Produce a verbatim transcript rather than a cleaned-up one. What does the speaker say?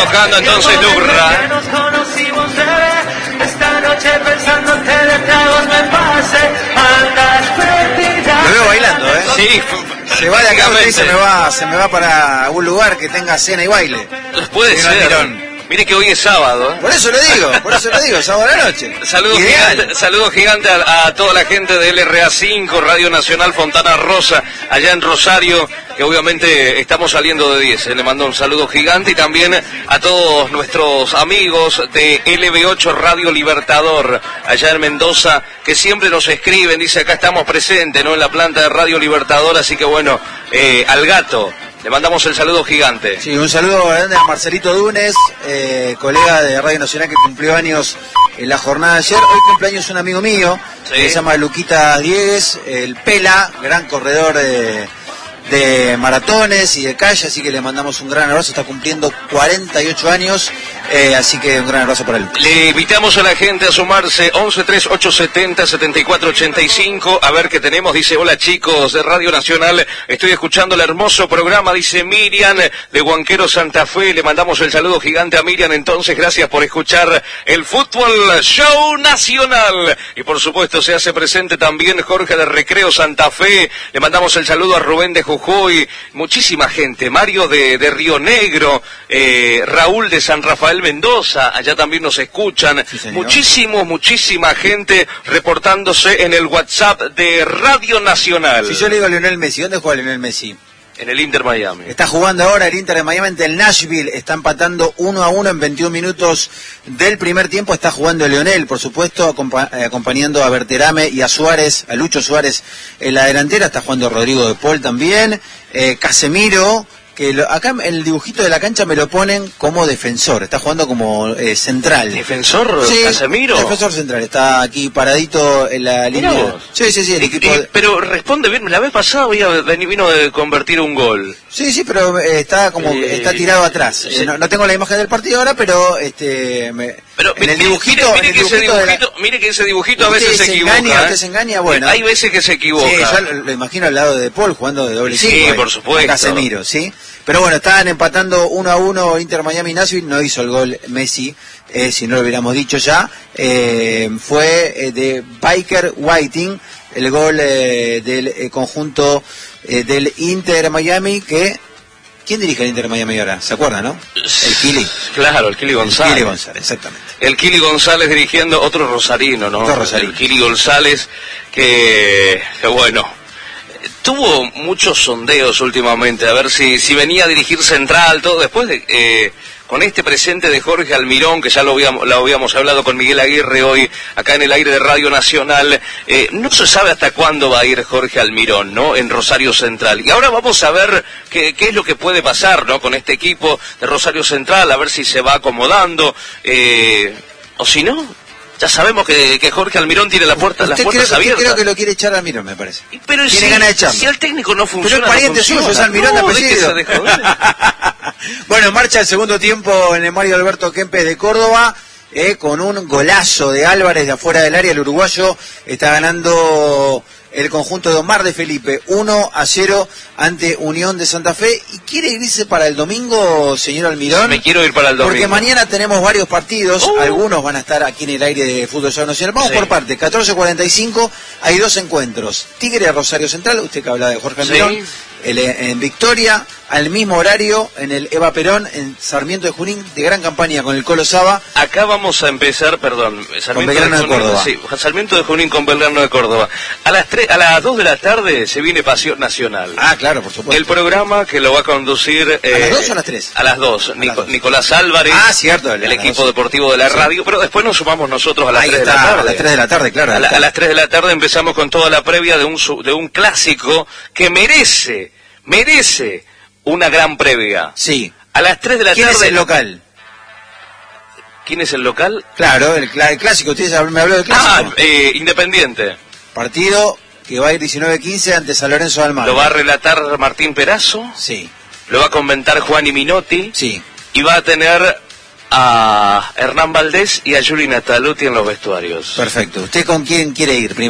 tocando entonces Lurra. Lo veo bailando, ¿eh? Sí. Se va de acá y se me va, se me va para algún lugar que tenga cena y baile. Puede ser. Mire que hoy es sábado. Por eso lo digo, por eso lo digo, sábado a la noche. Saludos gigantes saludo gigante a, a toda la gente de L R A cinco, Radio Nacional Fontana Rosa, allá en Rosario, que obviamente estamos saliendo de diez. Le mando un saludo gigante y también a todos nuestros amigos de L B ocho Radio Libertador, allá en Mendoza, que siempre nos escriben, dice acá estamos presentes, ¿no? En la planta de Radio Libertador, así que bueno, eh, al gato. Le mandamos el saludo gigante. Sí, un saludo grande a Marcelito Dunes, eh, colega de Radio Nacional que cumplió años en la jornada de ayer. Hoy cumpleaños un amigo mío, sí, que se llama Luquita Diegues, el Pela, gran corredor de, de maratones y de calle, así que le mandamos un gran abrazo. Está cumpliendo cuarenta y ocho años, eh, así que un gran abrazo para él. Le invitamos a la gente a sumarse once tres ocho setenta setenta y cuatro ochenta y cinco, a ver qué tenemos. Dice, hola chicos de Radio Nacional, estoy escuchando el hermoso programa, dice Miriam de Huanquero Santa Fe. Le mandamos el saludo gigante a Miriam, entonces gracias por escuchar el Fútbol Show Nacional. Y por supuesto se hace presente también Jorge de Recreo Santa Fe. Le mandamos el saludo a Rubén de Jujuy, muchísima gente, Mario de, de Río Negro, eh, Raúl de San Rafael Mendoza, allá también nos escuchan, sí, muchísimo, muchísima gente reportándose en el WhatsApp de Radio Nacional. Si yo le digo a Lionel Messi, ¿dónde juega Lionel Messi? En el Inter Miami. Está jugando ahora el Inter de Miami ante el Nashville, está empatando uno a uno en veintiún minutos del primer tiempo. Está jugando Lionel, por supuesto, acompa eh, acompañando a Berterame y a Suárez, a Lucho Suárez en la delantera. Está jugando Rodrigo de Paul también, eh, Casemiro, que lo, acá en el dibujito de la cancha me lo ponen como defensor, está jugando como eh, central. ¿Defensor? Sí, Casemiro. Defensor central, está aquí paradito en la línea. Sí, sí, sí, el y, equipo y, de... Pero responde bien, la vez pasada vino de convertir un gol. Sí, sí, pero eh, está como, eh, está tirado atrás. Sí. Eh, no, no tengo la imagen del partido ahora, pero este me, pero en el dibujito, mire, mire, en el que dibujito, ese dibujito la... mire que ese dibujito a veces se, se equivoca. Engaña, ¿eh? Usted se engaña, bueno. Hay veces que se equivoca. Sí, yo lo, lo imagino al lado de Paul jugando de doble Sí, cinco, por eh, supuesto. Casemiro, ¿sí? Pero bueno, estaban empatando uno a uno Inter Miami Nashville, no hizo el gol Messi, eh, si no lo hubiéramos dicho ya. Eh, fue eh, de Biker Whiting, el gol eh, del eh, conjunto eh, del Inter Miami que... ¿Quién dirige el Inter Miami ahora? ¿Se acuerdan, no? El Kili. Claro, el Kili González. El Kili González, exactamente. El Kili González dirigiendo otro rosarino, ¿no? Otro rosarino. El Kili González, que, que bueno, tuvo muchos sondeos últimamente, a ver si, si venía a dirigir Central, todo, después de... Eh, con este presente de Jorge Almirón, que ya lo habíamos, lo habíamos hablado con Miguel Aguirre hoy, acá en el aire de Radio Nacional, eh, no se sabe hasta cuándo va a ir Jorge Almirón, ¿no?, en Rosario Central. Y ahora vamos a ver qué, qué es lo que puede pasar, ¿no?, con este equipo de Rosario Central, a ver si se va acomodando, eh, o si no... Ya sabemos que, que Jorge Almirón tiene la puerta, las puertas creo, abiertas. Creo que lo quiere echar a Almirón, me parece. Pero tiene si, ganas de echarlo. Si el técnico no funciona, pero es pariente no suyo, es Almirón de no, apellido. De joder. Bueno, marcha el segundo tiempo en el Mario Alberto Kempes de Córdoba, eh, con un golazo de Álvarez de afuera del área. El uruguayo está ganando el conjunto de Omar de Felipe uno a cero ante Unión de Santa Fe. ¿Y quiere irse para el domingo, señor Almirón? Me quiero ir para el domingo. Porque mañana tenemos varios partidos, uh. algunos van a estar aquí en el aire de Fútbol Show Nacional. Vamos sí. por parte, catorce cuarenta y cinco, hay dos encuentros. Tigre Rosario Central, usted que habla de Jorge Almirón, sí. el, en Victoria, al mismo horario, en el Eva Perón, en Sarmiento de Junín, de gran campaña con el Colo Saba. Acá vamos a empezar, perdón, Sarmiento con Belgrano de, de Córdoba. Sí, Sarmiento de Junín con Belgrano de Córdoba. A las tres, a las dos de la tarde se viene Pasión Nacional. Ah, claro, por supuesto. El programa que lo va a conducir... Eh, ¿A las dos o a las tres? A las dos. A Nico, las dos. Nicolás Álvarez, ah, cierto, el equipo dos. deportivo de la sí. radio, pero después nos sumamos nosotros a las Ahí tres está, de la tarde. A las tres de la tarde, claro. A, la, a las tres de la tarde empezamos con toda la previa de un, de un clásico que merece, merece una gran previa. Sí. A las tres de la ¿Quién tarde... ¿Quién es el local? ¿Quién es el local? Claro, el, el clásico, usted me habló del clásico. Ah, eh, Independiente. Partido que va a ir diecinueve quince ante San Lorenzo de Almagro. Lo va a relatar Martín Perazo. Sí. Lo va a comentar Juan y Minotti. Sí. Y va a tener a Hernán Valdés y a Yuri Nataluti en los vestuarios. Perfecto. ¿Usted con quién quiere ir primero?